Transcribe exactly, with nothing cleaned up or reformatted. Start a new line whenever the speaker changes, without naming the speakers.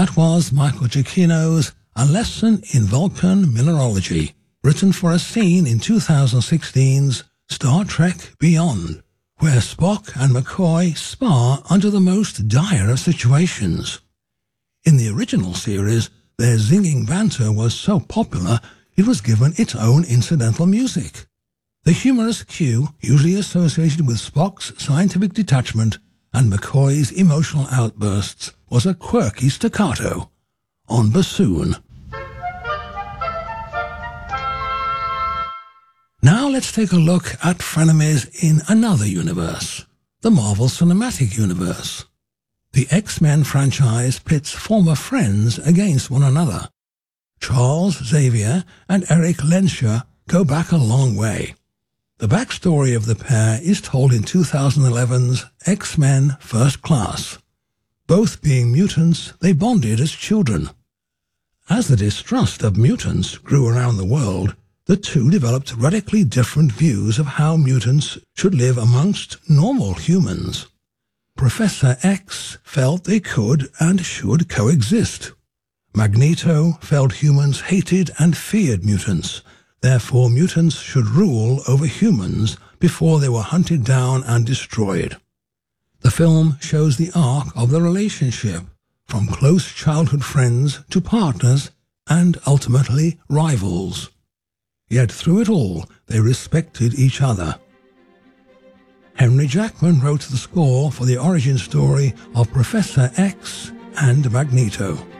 That was Michael Giacchino's A Lesson in Vulcan Mineralogy, written for a scene in two thousand sixteen's Star Trek Beyond, where Spock and McCoy spar under the most dire of situations. In the original series, their zinging banter was so popular it was given its own incidental music. The humorous cue, usually associated with Spock's scientific detachment and McCoy's emotional outbursts, was a quirky staccato on bassoon. Now let's take a look at frenemies in another universe, the Marvel Cinematic Universe. The X-Men franchise pits former friends against one another. Charles Xavier and Eric Lehnsherr go back a long way. The backstory of the pair is told in two thousand eleven's X-Men First Class. Both being mutants, they bonded as children. As the distrust of mutants grew around the world, the two developed radically different views of how mutants should live amongst normal humans. Professor X felt they could and should coexist. Magneto felt humans hated and feared mutants. Therefore, mutants should rule over humans before they were hunted down and destroyed. The film shows the arc of the relationship, from close childhood friends to partners and ultimately rivals. Yet through it all, they respected each other. Henry Jackman wrote the score for the origin story of Professor X and Magneto.